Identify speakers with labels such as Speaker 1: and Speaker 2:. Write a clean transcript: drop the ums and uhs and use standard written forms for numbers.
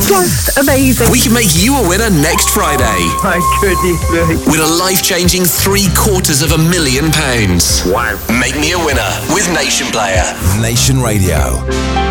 Speaker 1: Just amazing.
Speaker 2: We can make you a winner next Friday.
Speaker 1: My goodness me.
Speaker 2: With a life-changing £750,000.
Speaker 3: Wow.
Speaker 2: Make me a winner with Nation Player.
Speaker 4: Nation Radio.